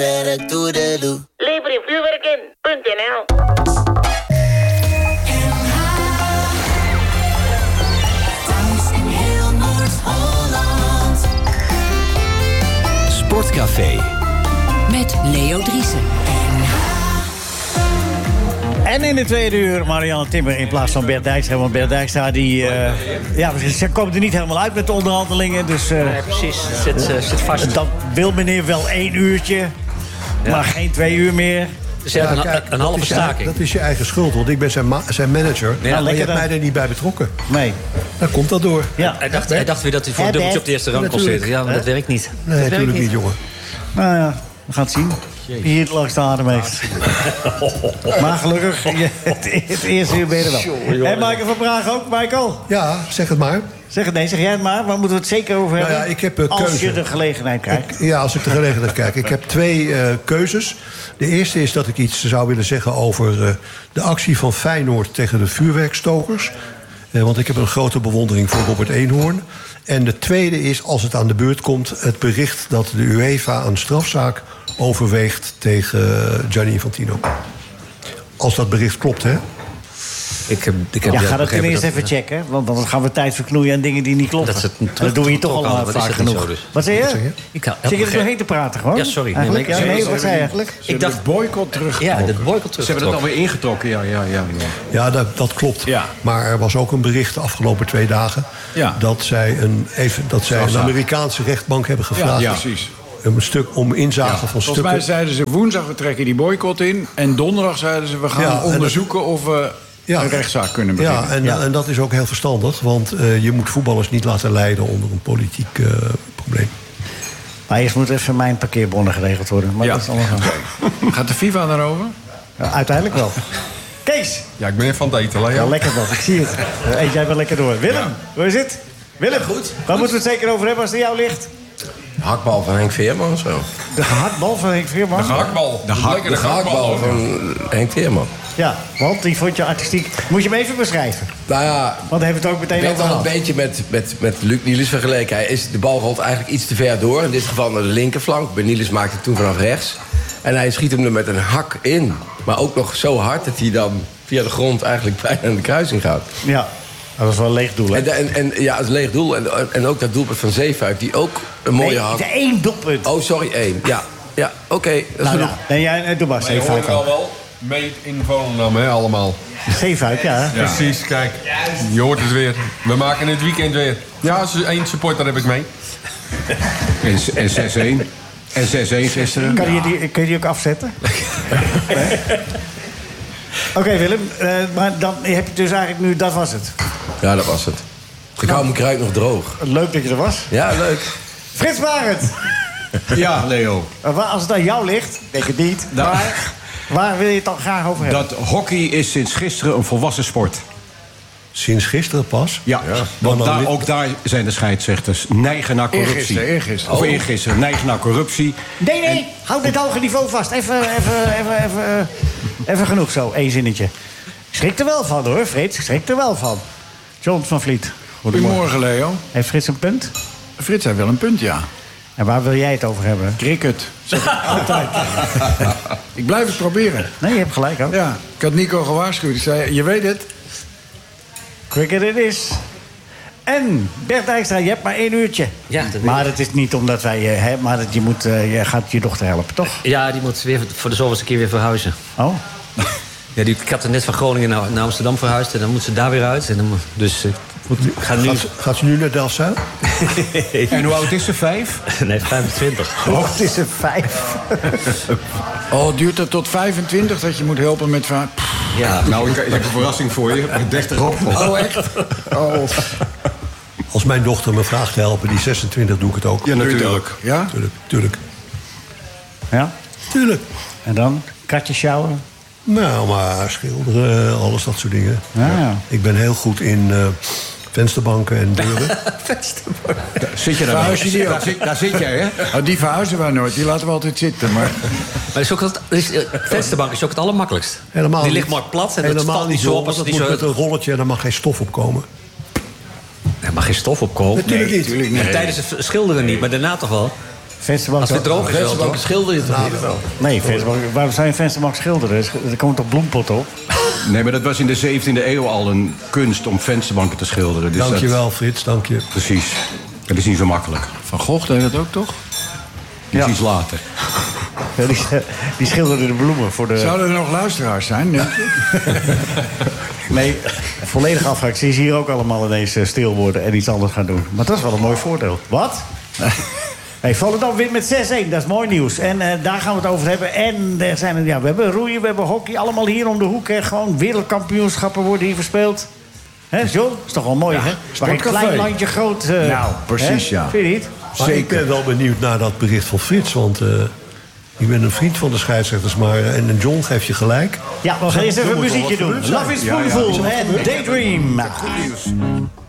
Lever je vuurwerk in.nl. Sportcafé met Leo Driessen. En in de tweede uur Marianne Timmer in plaats van Bert Dijkstra. Want Bert Dijkstra, ze komen er niet helemaal uit met de onderhandelingen. Dus, nee, precies. Zit vast. Dan wil meneer wel 1 uurtje, maar geen 2 uur meer. Dus een halve staking. Dat is je eigen schuld, want ik ben zijn manager. Ja, maar je hebt mij er niet bij betrokken. Nee. Daar komt dat door. Ja. Hij dacht weer dat hij voor een dubbeltje op de eerste rang kon zitten. Ja, maar dat werkt niet. Nee, natuurlijk niet, jongen. Nou ja, we gaan het zien. Wie het langst de adem heeft. Maar gelukkig, het eerste uur ben je er wel. En Michael van Praag ook, Michael? Ja, zeg het maar. Zeg jij het maar. Waar moeten we het zeker over hebben? Nou ja, ik heb als keuze. je de gelegenheid kijkt. Als ik de gelegenheid kijk. Ik heb 2 keuzes. De eerste is dat ik iets zou willen zeggen over de actie van Feyenoord tegen de vuurwerkstokers. Want ik heb een grote bewondering voor Robert Eenhoorn. En de tweede is, als het aan de beurt komt, het bericht dat de UEFA een strafzaak overweegt tegen Gianni Infantino. Als dat bericht klopt, hè? Ga dat ten eerste even checken. Want dan gaan we tijd verknoeien aan dingen die niet kloppen. Dat doen we hier toch al vaak genoeg. Dus. Wat zei je? Zit je er doorheen te praten gewoon? Ja, sorry. Wat zei je eigenlijk? Ik dacht de boycott terug. Ja, de boycott terug. Ze hebben het alweer ingetrokken, Ja, dat klopt. Ja. Maar er was ook een bericht de afgelopen 2 dagen... Ja. dat zij een Amerikaanse rechtbank hebben gevraagd. Ja, precies. Een stuk om inzage van Volgens stukken. mij zeiden ze woensdag we trekken die boycott in. En donderdag zeiden ze we gaan onderzoeken of we een rechtszaak kunnen beginnen. Ja, en dat is ook heel verstandig. Want je moet voetballers niet laten lijden onder een politiek probleem. Maar eerst moet even mijn parkeerbonnen geregeld worden. Maar dat is allemaal Gaat de FIFA daarover? Ja, uiteindelijk wel. Kees! Ja, ik ben even aan het eten, Leo. Ja, lekker wel, ik zie het. Eet jij wel lekker door. Willem, hoe is het? Willem, goed. Waar moeten we het zeker over hebben als het aan jou ligt? De hakbal van Henk Veerman of zo. De hakbal van Henk Veerman? De gehaktbal. De hakbal van Henk Veerman. Ja, want die vond je artistiek. Moet je hem even beschrijven? Nou ja, want hij heeft het ook meteen werd over al een beetje met Luc Niels vergeleken. De bal rolt eigenlijk iets te ver door. In dit geval naar de linkerflank. Niels maakte het toen vanaf rechts. En hij schiet hem er met een hak in. Maar ook nog zo hard dat hij dan via de grond eigenlijk bijna in de kruising gaat. Ja. Dat was wel een leeg doel, hè? Ja, het is een leeg doel. En ook dat doelpunt van Zeefuik, die ook een mooie had. Nee, 1 doelpunt. Oh, sorry, 1. Ja, oké. Nee, doe maar, Zeefuik. wel mee in Volendam, hè, allemaal. Zeefuik, ja. Precies, kijk. Je hoort het weer. We maken het weekend weer. Ja, 1 supporter heb ik mee. En 6-1. En 6-1 gisteren. Kun je die ook afzetten? Oké, Willem, maar dan heb je dus eigenlijk nu... Dat was het. Ja, dat was het. Ik hou mijn kruid nog droog. Leuk dat je er was. Ja, leuk. Frits Barend. Ja, Leo. Als het aan jou ligt, denk ik niet. Maar waar wil je het dan graag over hebben? Dat hockey is sinds gisteren een volwassen sport. Sinds gisteren pas? Ja. Want ook daar zijn de scheidsrechters neigen naar corruptie. Eergisteren. Of eergisteren, neigen naar corruptie. Nee, houd dit hoge niveau vast. Even genoeg zo, 1 zinnetje. Ik schrik er wel van, hoor, Frits. Ik schrik er wel van. John van Vliet. Goedemorgen, Leo. Heeft Frits een punt? Frits heeft wel een punt, ja. En waar wil jij het over hebben? Cricket. Altijd. Ik blijf het proberen. Nee, je hebt gelijk ook. Ja, ik had Nico gewaarschuwd. Ik zei, je weet het. Cricket it is. En Bert Dijkstra, je hebt maar 1 uurtje. Ja, maar het is niet omdat wij... je gaat je dochter helpen, toch? Ja, die moet weer voor de zoveelste keer weer verhuizen. Oh? Ja, ik had er net van Groningen naar Amsterdam verhuisd. En dan moet ze daar weer uit. En dan, dus Gaat ze nu naar Delft-Zuid? En hoe oud is ze? 5? Nee, 25. Oh, het is een 5. Oh, duurt het tot 25 dat je moet helpen met... Ja. Nou, ik heb een verrassing voor je. Met 30 op. Oh, echt? Oh. Als mijn dochter me vraagt te helpen, die 26, doe ik het ook. Ja, natuurlijk. Ja? Tuurlijk. Ja? Tuurlijk. En dan? Katjes sjouwen? Nou, maar schilderen, alles dat soort dingen. Ja. Ik ben heel goed in vensterbanken en deuren. Zit je daar zit jij, hè? Oh, die verhuizen wij nooit. Die laten we altijd zitten. Maar vensterbank is ook het allermakkelijkst. Helemaal die niet. ligt maar plat en helemaal het valt niet niet zo op. Dat moet met een rolletje en er mag geen stof op komen. Er mag geen stof op komen. Natuurlijk niet. Nee. Tijdens het schilderen niet, maar daarna toch wel? Vensterbank... Als het droog is wel, Vensterbank toch? schilder je toch niet wel? Nee, waarom zou je vensterbank schilderen? Er komt toch bloempot op? Nee, maar dat was in de 17e eeuw al een kunst om vensterbanken te schilderen. Dus Dankjewel, Frits, dank je. Precies. Dat is niet zo makkelijk. Van Gogh deed dat ook, toch? Dat is iets later. Ja, die schilderde de bloemen voor de... Zouden er nog luisteraars zijn? Nee. Nee, volledig afgehakt. Zie je hier ook allemaal ineens stil worden en iets anders gaan doen. Maar dat is wel een mooi voordeel. Wat? Hey, Volendam wint met 6-1, dat is mooi nieuws. En daar gaan we het over hebben. En er zijn, we hebben roeien, we hebben hockey, allemaal hier om de hoek. Hè. Gewoon wereldkampioenschappen worden hier verspeeld. Hè, John? Is toch wel mooi, hè? Maar een klein landje groot. Nou, precies, hè? ja. Vind je niet? Maar ik ben wel benieuwd naar dat bericht van Frits, want... ik ben een vriend van de scheidsrechters, maar... en John geeft je gelijk. Ja, we gaan eerst even een muziekje doen. Love is Spoonful en Daydream. Goed nieuws.